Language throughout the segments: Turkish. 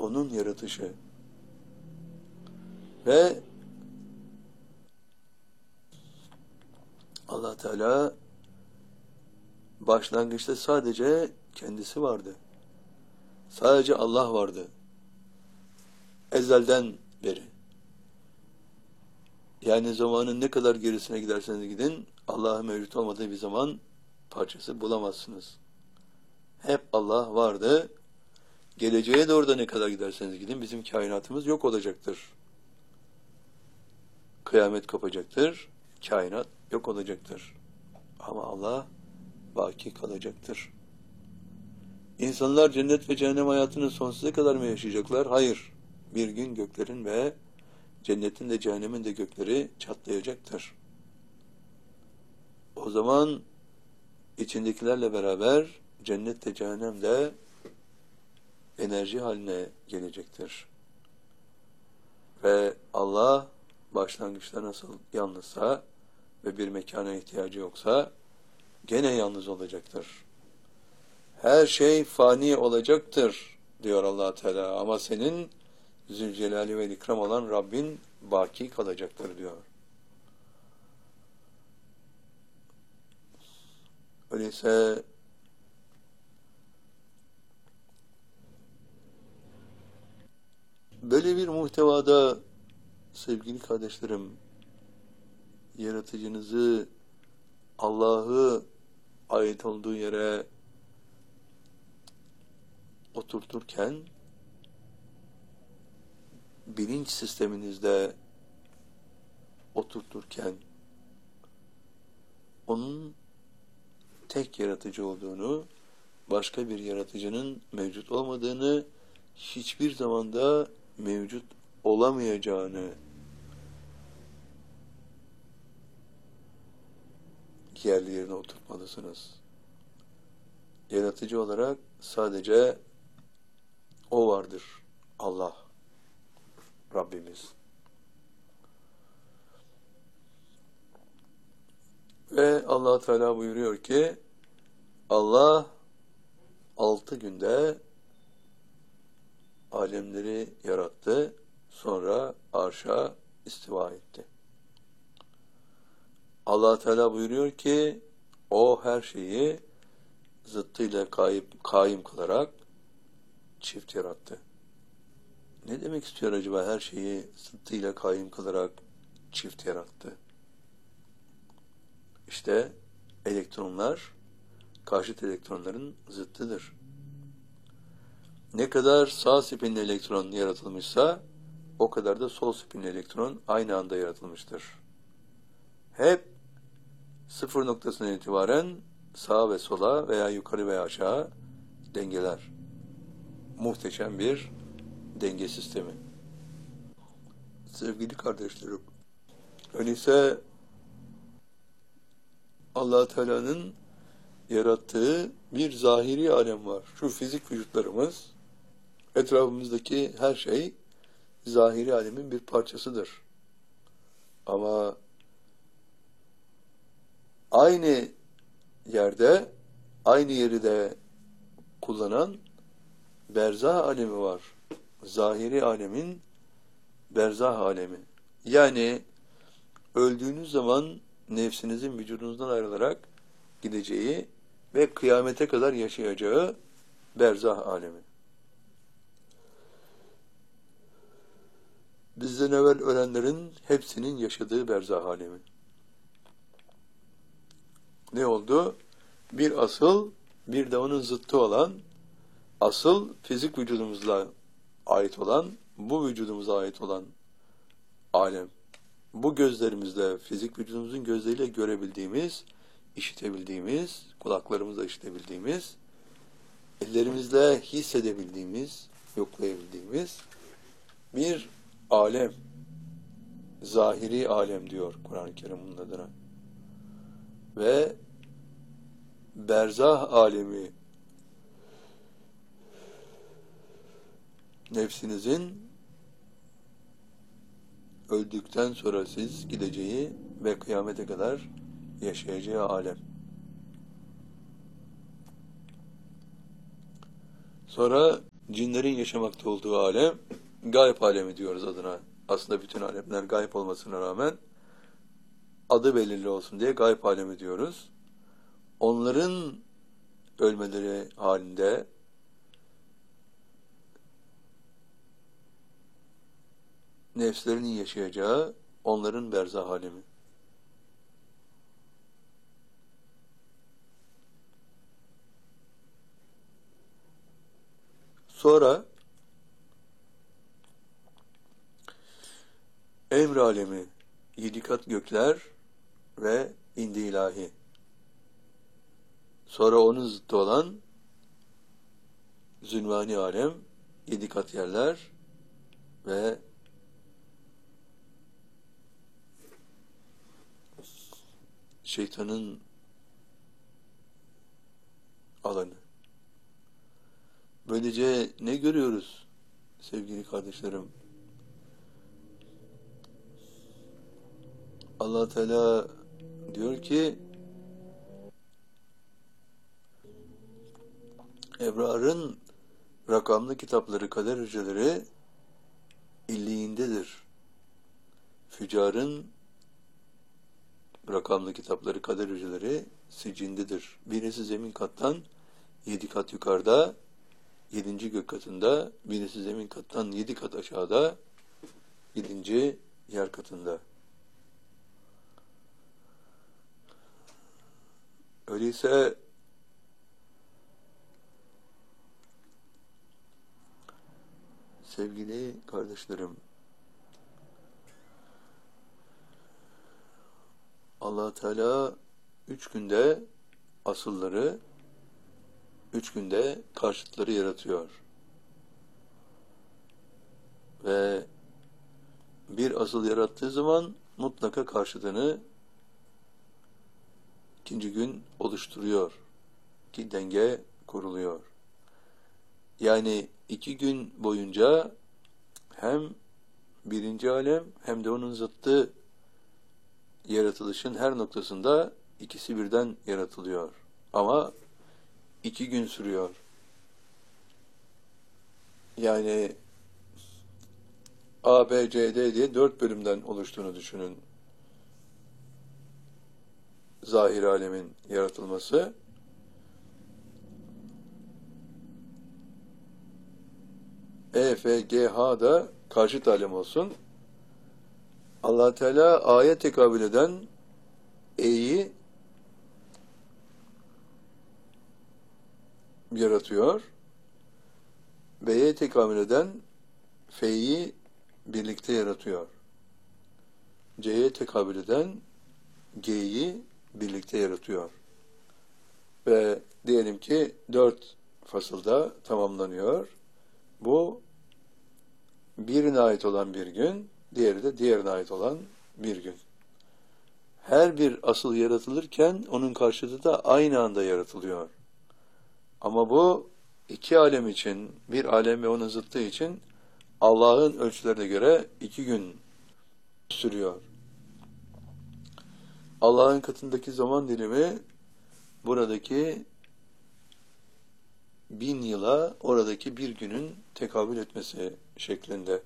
onun yaratışı. Ve Allah Teala başlangıçta sadece kendisi vardı. Sadece Allah vardı. Ezelden beri. Yani zamanın ne kadar gerisine giderseniz gidin, Allah'ın mevcut olmadığı bir zaman parçası bulamazsınız. Hep Allah vardı. Geleceğe doğru da ne kadar giderseniz gidin, bizim kainatımız yok olacaktır. Kıyamet kopacaktır, kainat yok olacaktır. Ama Allah baki kalacaktır. İnsanlar cennet ve cehennem hayatını sonsuza kadar mı yaşayacaklar? Hayır. Bir gün göklerin ve cennetin de cehennemin de gökleri çatlayacaktır. O zaman içindekilerle beraber cennet de cehennem de enerji haline gelecektir. Ve Allah başlangıçta nasıl yalnızsa ve bir mekana ihtiyacı yoksa gene yalnız olacaktır. Her şey fani olacaktır diyor Allah Teala, ama senin Zülcelali ve İkram olan Rabbin baki kalacaktır diyor. Öyleyse böyle bir muhtevada sevgili kardeşlerim, yaratıcınızı, Allah'ı ait olduğu yere oturturken, bilinç sisteminizde oturturken, onun tek yaratıcı olduğunu, başka bir yaratıcının mevcut olmadığını, hiçbir zamanda mevcut olamayacağını yerli yerine oturtmalısınız. Yaratıcı olarak sadece O vardır. Allah, Rabbimiz. Ve Allah Teala buyuruyor ki, Allah 6 günde alemleri yarattı, sonra arşa istiva etti. Allah Teala buyuruyor ki, o her şeyi zıttıyla kaim kılarak çift yarattı. Ne demek istiyor acaba her şeyi zıttıyla kaim kılarak çift yarattı? İşte elektronlar karşıt elektronların zıttıdır. Ne kadar sağ spinli elektron yaratılmışsa o kadar da sol spinli elektron aynı anda yaratılmıştır. Hep sıfır noktasından itibaren sağa ve sola veya yukarı veya aşağı dengeler. Muhteşem bir denge sistemi. Sevgili kardeşlerim, öyleyse Allah Teala'nın yarattığı bir zahiri alem var. Şu fizik vücutlarımız, etrafımızdaki her şey zahiri alemin bir parçasıdır. Ama aynı yerde, aynı yeri de kullanan berzah alemi var. Zahiri alemin berzah alemi. Yani öldüğünüz zaman nefsinizin vücudunuzdan ayrılarak gideceği ve kıyamete kadar yaşayacağı berzah alemi. Bizden evvel ölenlerin hepsinin yaşadığı berzah alemi. Ne oldu? Bir asıl, bir de onun zıttı olan, asıl fizik vücudumuzla ait olan, bu vücudumuza ait olan alem. Bu gözlerimizle, fizik vücudumuzun gözleriyle görebildiğimiz, işitebildiğimiz, kulaklarımızla işitebildiğimiz, ellerimizle hissedebildiğimiz, yoklayabildiğimiz bir alem. Zahiri alem diyor Kur'an-ı Kerim bunun adına. Ve berzah alemi, nefsinizin öldükten sonra siz gideceği ve kıyamete kadar yaşayacağı alem. Sonra cinlerin yaşamakta olduğu alem gayb alemi diyoruz adına. Aslında bütün alemler gayb olmasına rağmen adı belirli olsun diye gayb alemi diyoruz. Onların ölmeleri halinde nefslerinin yaşayacağı onların berzah alemi. Sonra emr alemi, 7 kat gökler ve indi ilahi. Sonra onun zıttı olan zülmani alem, 7 kat yerler ve şeytanın alanı. Böylece ne görüyoruz sevgili kardeşlerim? Allah Teala diyor ki ebrarın rakamlı kitapları, kader hücreleri illiğindedir. Fücarın rakamlı kitapları, kader hücreleri sicindedir. Birisi zemin kattan 7 kat yukarıda, 7. gök katında, birisi zemin kattan 7 kat aşağıda, 7. yer katında. Öyleyse sevgili kardeşlerim, Allah Teala 3 günde asılları, 3 günde karşıtları yaratıyor. Ve bir asıl yarattığı zaman mutlaka karşıtını ikinci gün oluşturuyor ki denge kuruluyor. Yani 2 gün boyunca hem birinci alem hem de onun zıttı yaratılışın her noktasında ikisi birden yaratılıyor. Ama 2 gün sürüyor. Yani A, B, C, D diye 4 bölümden oluştuğunu düşünün. Zahir alemin yaratılması. E, F, G, H da karşıt alem olsun. Allah Teala A'ya tekabül eden E'yi yaratıyor. B'ye tekabül eden F'yi birlikte yaratıyor. C'ye tekabül eden G'yi birlikte yaratıyor. Ve diyelim ki 4 fasılda tamamlanıyor. Bu birine ait olan bir gün, diğeri de diğerine ait olan bir gün. Her bir asıl yaratılırken onun karşıtı da aynı anda yaratılıyor. Ama bu 2 alem için, bir alem ve onun zıttı için Allah'ın ölçülerine göre 2 gün sürüyor. Allah'ın katındaki zaman dilimi buradaki 1000 yıla oradaki bir günün tekabül etmesi şeklinde.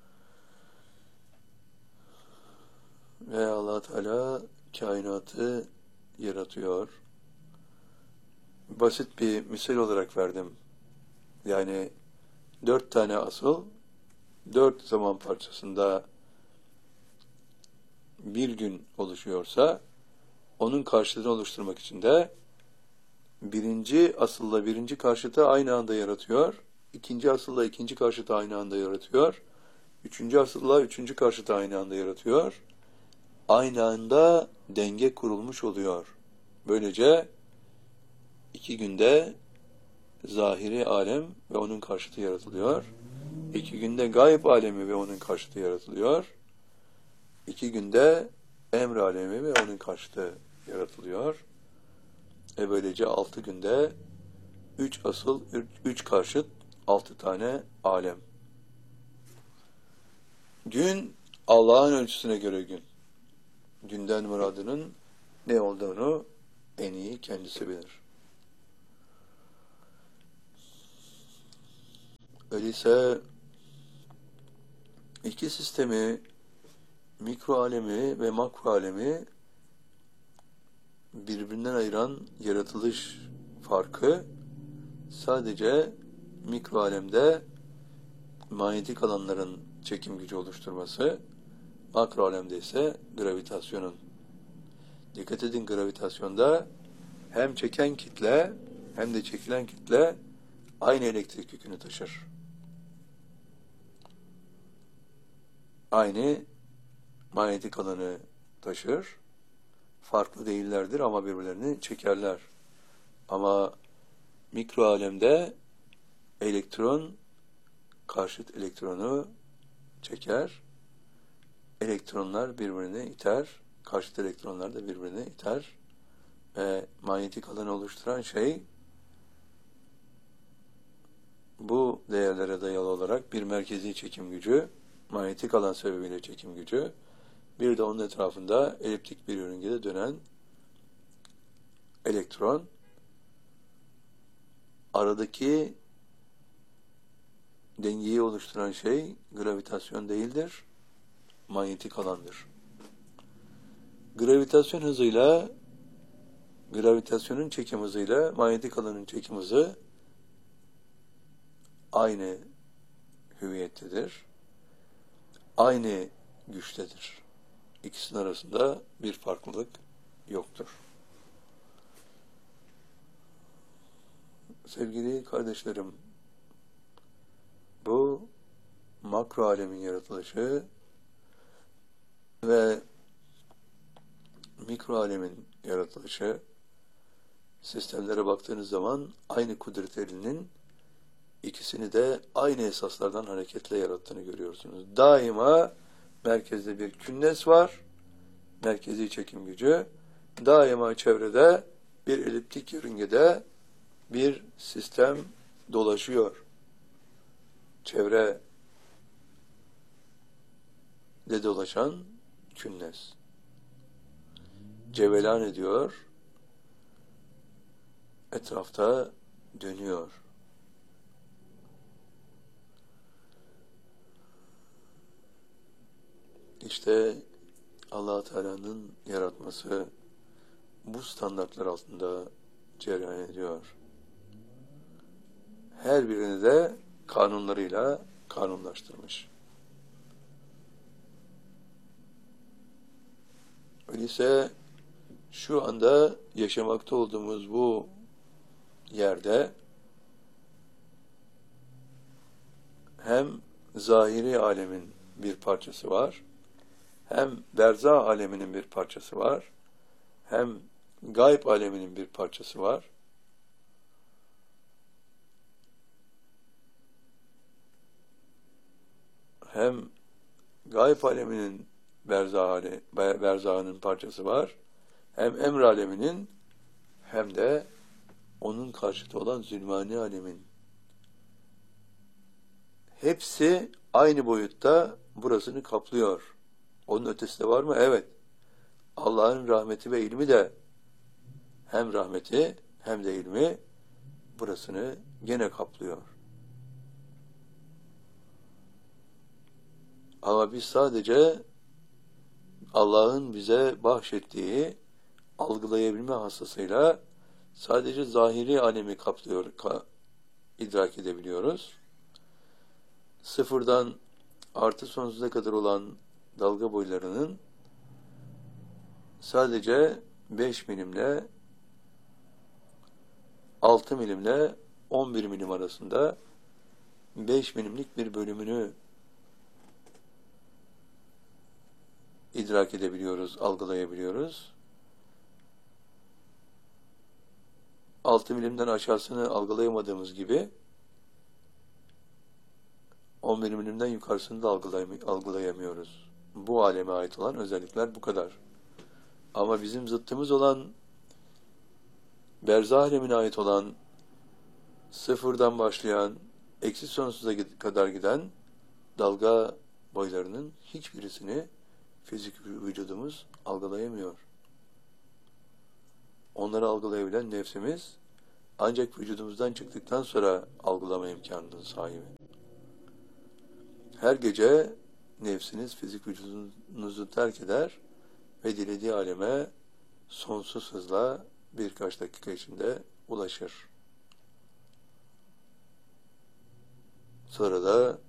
Ve Allah Teala kainatı yaratıyor. Basit bir misal olarak verdim. Yani 4 tane asıl, 4 zaman parçasında bir gün oluşuyorsa, onun karşılığını oluşturmak için de birinci asılla birinci karşıtı aynı anda yaratıyor, ikinci asılla ikinci karşıtı aynı anda yaratıyor, üçüncü asılla üçüncü karşıtı aynı anda yaratıyor. Aynı anda denge kurulmuş oluyor. Böylece 2 günde zahiri alem ve onun karşıtı yaratılıyor. 2 günde gayb alemi ve onun karşıtı yaratılıyor. 2 günde emr alemi ve onun karşıtı yaratılıyor. Böylece 6 günde 3 asıl, 3 karşıt, 6 tane alem. Gün Allah'ın ölçüsüne göre gün. Günden muradının ne olduğunu en iyi kendisi bilir. Öyleyse iki sistemi, mikro alemi ve makro alemi birbirinden ayıran yaratılış farkı sadece mikro alemde manyetik alanların çekim gücü oluşturması, makro alemde ise gravitasyonun. Dikkat edin, gravitasyonda hem çeken kitle hem de çekilen kitle aynı elektrik yükünü taşır. Aynı manyetik alanı taşır. Farklı değillerdir ama birbirlerini çekerler. Ama mikro alemde elektron karşıt elektronu çeker. Elektronlar birbirini iter. Karşıt elektronlar da birbirini iter. Ve manyetik alanı oluşturan şey bu değerlere dayalı olarak bir merkezi çekim gücü, manyetik alan sebebiyle çekim gücü, bir de onun etrafında eliptik bir yörüngede dönen elektron. Aradaki dengeyi oluşturan şey gravitasyon değildir, manyetik alandır. Gravitasyon hızıyla, gravitasyonun çekim hızıyla manyetik alanın çekim hızı aynı hüviyettedir. Aynı güçtedir. İkisinin arasında bir farklılık yoktur. Sevgili kardeşlerim, bu makro alemin yaratılışı ve mikro alemin yaratılışı, sistemlere baktığınız zaman aynı kudret elinin ikisini de aynı esaslardan hareketle yarattığını görüyorsunuz. Daima merkezde bir künnes var, merkezi çekim gücü. Daima çevrede bir eliptik yörüngede bir sistem dolaşıyor. Çevrede dolaşan künnes. Cevelan ediyor, etrafta dönüyor. İşte Allah Teala'nın yaratması bu standartlar altında cereyan ediyor. Her birini de kanunlarıyla kanunlaştırmış. Öyleyse şu anda yaşamakta olduğumuz bu yerde hem zahiri alemin bir parçası var, hem berzah aleminin bir parçası var, hem gayb aleminin bir parçası var. Hem gayb aleminin berzahının parçası var, hem emr aleminin hem de onun karşıtı olan zulmani alemin. Hepsi aynı boyutta burasını kaplıyor. Onun ötesi de var mı? Evet. Allah'ın rahmeti ve ilmi de hem rahmeti hem de ilmi burasını gene kaplıyor. Ama biz sadece Allah'ın bize bahşettiği algılayabilme hastasıyla sadece zahiri alemi kaplıyor, idrak edebiliyoruz. Sıfırdan artı sonsuza kadar olan dalga boylarının sadece 5 milimle 6 milimle 11 milim arasında 5 milimlik bir bölümünü idrak edebiliyoruz, algılayabiliyoruz. 6 milimden aşağısını algılayamadığımız gibi 11 milimden yukarısını da algılayamıyoruz. Bu aleme ait olan özellikler bu kadar. Ama bizim zıttımız olan berzah alemine ait olan sıfırdan başlayan eksi sonsuza kadar giden dalga boylarının hiçbirisini fizik vücudumuz algılayamıyor. Onları algılayabilen nefsimiz ancak vücudumuzdan çıktıktan sonra algılama imkanının sahibi. Her gece nefsiniz fizik vücudunuzu terk eder ve dilediği aleme sonsuz hızla birkaç dakika içinde ulaşır. Sonra da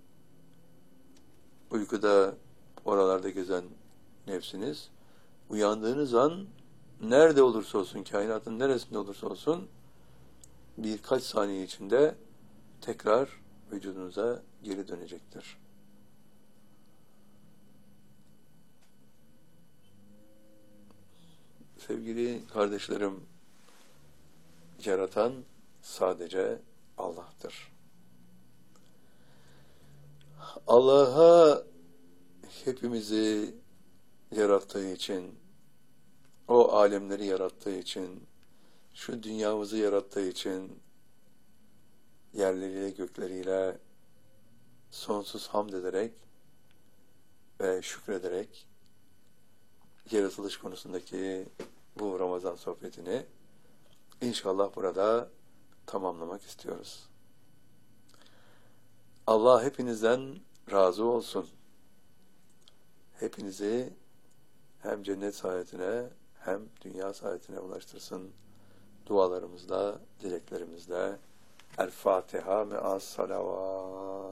uykuda oralarda gezen nefsiniz, uyandığınız an nerede olursa olsun, kainatın neresinde olursa olsun birkaç saniye içinde tekrar vücudunuza geri dönecektir. Sevgili kardeşlerim, yaratan sadece Allah'tır. Allah'a hepimizi yarattığı için, o alemleri yarattığı için, şu dünyamızı yarattığı için yerleriyle gökleriyle sonsuz hamd ederek ve şükrederek yaratılış konusundaki bu Ramazan sohbetini inşallah burada tamamlamak istiyoruz. Allah hepinizden razı olsun. Hepinizi hem cennet saadetine hem dünya saadetine ulaştırsın. Dualarımızla, dileklerimizle. El Fatiha me'as salavat.